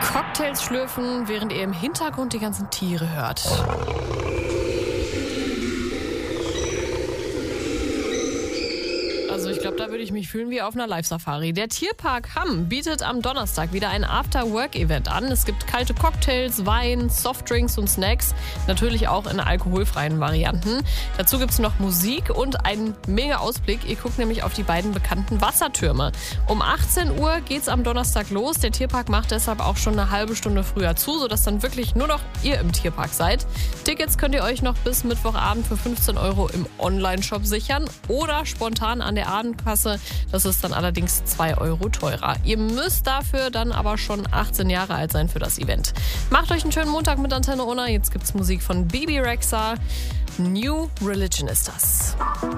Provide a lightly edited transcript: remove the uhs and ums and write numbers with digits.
Cocktails schlürfen, während ihr im Hintergrund die ganzen Tiere hört. Also ich glaube, da würde ich mich fühlen wie auf einer Live-Safari. Der Tierpark Hamm bietet am Donnerstag wieder ein After-Work-Event an. Es gibt kalte Cocktails, Wein, Softdrinks und Snacks. Natürlich auch in alkoholfreien Varianten. Dazu gibt es noch Musik und einen mega Ausblick. Ihr guckt nämlich auf die beiden bekannten Wassertürme. Um 18 Uhr geht's am Donnerstag los. Der Tierpark macht deshalb auch schon eine halbe Stunde früher zu, sodass dann wirklich nur noch ihr im Tierpark seid. Tickets könnt ihr euch noch bis Mittwochabend für 15 € im Online-Shop sichern oder spontan an der Abendkasse. Das ist dann allerdings 2 € teurer. Ihr müsst dafür dann aber schon 18 Jahre alt sein für das Event. Macht euch einen schönen Montag mit Antenne Unna. Jetzt gibt's Musik von Bebe Rexha. New Religion ist das.